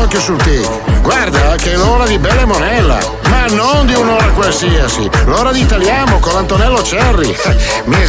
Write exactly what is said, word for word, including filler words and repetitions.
occhio sul tic. Guarda che è l'ora di Bella e Monella, ma non di un'ora qualsiasi, l'ora di Italiamo con l'Antonello Cerri. Mi